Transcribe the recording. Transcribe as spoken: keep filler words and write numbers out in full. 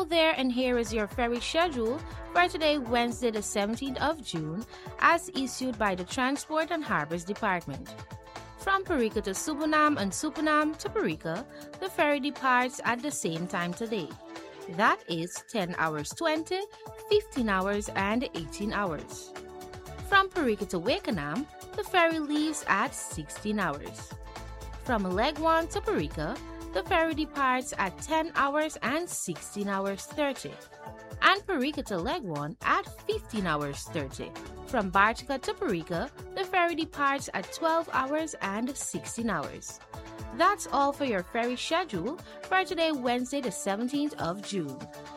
there, and here is your ferry schedule for today, Wednesday, the seventeenth of June, as issued by the Transport and Harbors Department. From Parika to Supunam and Supunam to Parika, the ferry departs at the same time today. That is ten hours twenty, fifteen hours, and eighteen hours. From Parika to Wakenham, the ferry leaves at sixteen hours. From Legwan to Parika, the ferry departs at ten hours and sixteen hours thirty. And Parika to Legwan at fifteen hours thirty. From Bartica to Parika, the ferry departs at twelve hours and sixteen hours. That's all for your ferry schedule for today, Wednesday, the seventeenth of June.